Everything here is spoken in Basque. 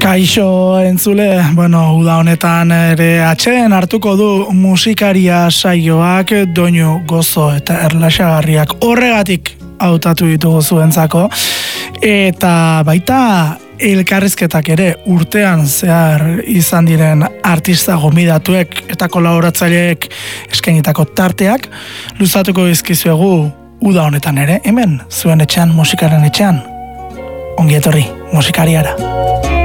Kaixo entzule, uda honetan ere atxeen hartuko du musikaria saioak doinu gozo eta erlaxagarriak horregatik hautatu ditugu zuentzako, eta baita elkarrizketak ere urtean zehar izan diren artista gomidatuek eta kolaboratzaileek eskainitako tarteak luzatuko dizkizuegu uda honetan ere, hemen zuen etxean, musikaren etxean. Ongi etorri musikariara.